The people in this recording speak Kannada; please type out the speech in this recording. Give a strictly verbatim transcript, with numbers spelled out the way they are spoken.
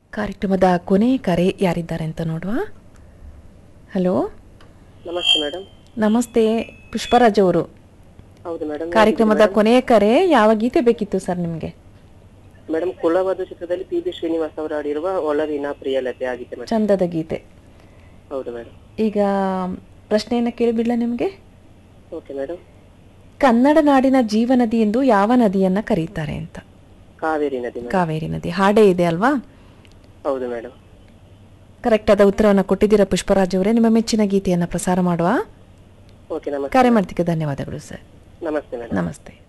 ಕಾರ್ಯಕ್ರಮದ ಕೊನೆ ಕರೆ ಯಾರಿದ್ದಾರೆ ಅಂತ ನೋಡುವ. ಹಲೋ, ನಮಸ್ತೆ ಮೇಡಮ್. ನಮಸ್ತೆ ಪುಷ್ಪರಾಜ್ ಅವರು. ಹೌದು ಮೇಡಮ್. ಕಾರ್ಯಕ್ರಮದ ಕೊನೆಯ ಕರೆ. ಯಾವ ಗೀತೆ ಬೇಕಿತ್ತು ಸರ್ ನಿಮಗೆ? ಮೇಡಮ್, ಕುಲವಧು ಚಿತ್ರದಲ್ಲಿ ಪಿ ಬಿ ಶ್ರೀನಿವಾಸ್ ಅವರು ಆಡಿರುವ ಒಲವಿನ ಪ್ರಿಯಲತೆ ಆಗಿದೆ ಮೇಡಮ್. ಚಂದದ ಗೀತೆ. ಹೌದು ಮೇಡಮ್. ಈಗ ಪ್ರಶ್ನೆಯನ್ನು ಕೇಳಿಬಿಡ್ಲ ನಿಮಗೆ? Okay madam. ಕನ್ನಡ ನಾಡಿನ ಜೀವನದಿ ಎಂದು ಯಾವ ನದಿಯನ್ನ ಕರೀತಾರೆ ಅಂತ? ಕಾವೇರಿ ನದಿ. ಕಾವೇರಿ ನದಿ. ಹಾಡೇ ಇದೆ ಅಲ್ವಾ? ಹೌದು ಮೇಡಮ್. ಕರೆಕ್ಟ್ ಆದ ಉತ್ತರವನ್ನು ಕೊಟ್ಟಿದ್ದೀರಾ ಪುಷ್ಪರಾಜ್ ಅವರೇ. ನಿಮ್ಮ ಮೆಚ್ಚಿನ ಗೀತೆಯನ್ನು ಪ್ರಸಾರ ಮಾಡುವ. ಓಕೆ, ನಮಸ್ತೆ. ಕರೆ ಮಾಡ್ತಿಕ್ಕೆ ಧನ್ಯವಾದಗಳು ಸರ್. ನಮಸ್ತೆ ಮೇಡಮ್. ನಮಸ್ತೆ.